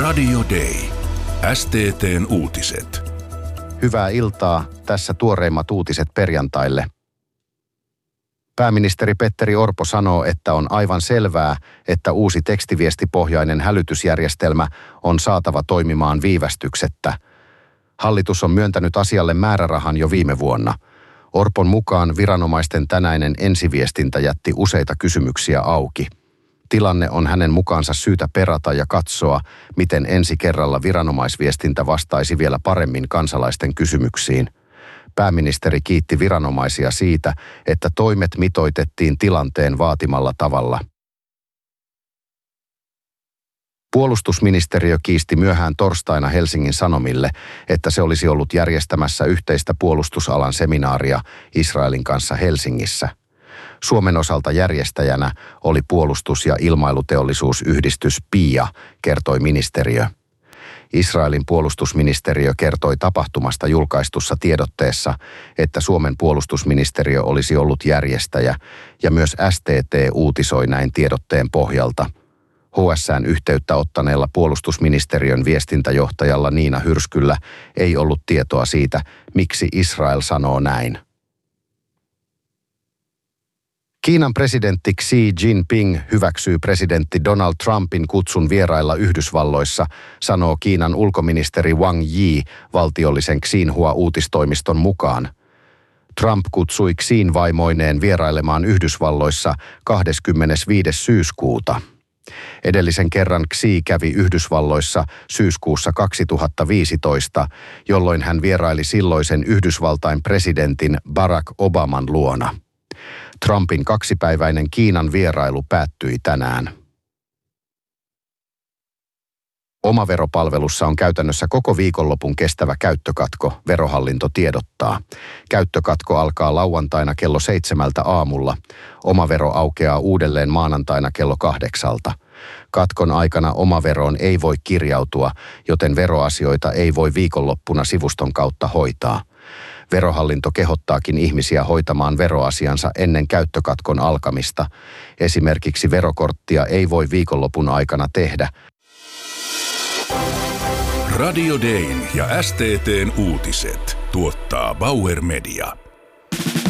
Radio Day. STT:n uutiset. Hyvää iltaa. Tässä tuoreimmat uutiset perjantaille. Pääministeri Petteri Orpo sanoo, että on aivan selvää, että uusi tekstiviestipohjainen hälytysjärjestelmä on saatava toimimaan viivästyksettä. Hallitus on myöntänyt asialle määrärahan jo viime vuonna. Orpon mukaan viranomaisten tänäinen ensiviestintä jätti useita kysymyksiä auki. Tilanne on hänen mukaansa syytä perata ja katsoa, miten ensi kerralla viranomaisviestintä vastaisi vielä paremmin kansalaisten kysymyksiin. Pääministeri kiitti viranomaisia siitä, että toimet mitoitettiin tilanteen vaatimalla tavalla. Puolustusministeriö kiisti myöhään torstaina Helsingin Sanomille, että se olisi ollut järjestämässä yhteistä puolustusalan seminaaria Israelin kanssa Helsingissä. Suomen osalta järjestäjänä oli puolustus- ja ilmailuteollisuusyhdistys PIA, kertoi ministeriö. Israelin puolustusministeriö kertoi tapahtumasta julkaistussa tiedotteessa, että Suomen puolustusministeriö olisi ollut järjestäjä, ja myös STT uutisoi näin tiedotteen pohjalta. HS:n yhteyttä ottaneella puolustusministeriön viestintäjohtajalla Niina Hyrskyllä ei ollut tietoa siitä, miksi Israel sanoo näin. Kiinan presidentti Xi Jinping hyväksyy presidentti Donald Trumpin kutsun vierailla Yhdysvalloissa, sanoo Kiinan ulkoministeri Wang Yi valtiollisen Xinhua-uutistoimiston mukaan. Trump kutsui Xin vaimoineen vierailemaan Yhdysvalloissa 25. syyskuuta. Edellisen kerran Xi kävi Yhdysvalloissa syyskuussa 2015, jolloin hän vieraili silloisen Yhdysvaltain presidentin Barack Obaman luona. Trumpin kaksipäiväinen Kiinan vierailu päättyi tänään. Omaveropalvelussa on käytännössä koko viikonlopun kestävä käyttökatko, Verohallinto tiedottaa. Käyttökatko alkaa lauantaina kello 7 aamulla. Omavero aukeaa uudelleen maanantaina kello 8. Katkon aikana omaveroon ei voi kirjautua, joten veroasioita ei voi viikonloppuna sivuston kautta hoitaa. Verohallinto kehottaakin ihmisiä hoitamaan veroasiansa ennen käyttökatkon alkamista. Esimerkiksi verokorttia ei voi viikonlopun aikana tehdä. Radio Dayn ja STT:n uutiset tuottaa Bauer Media.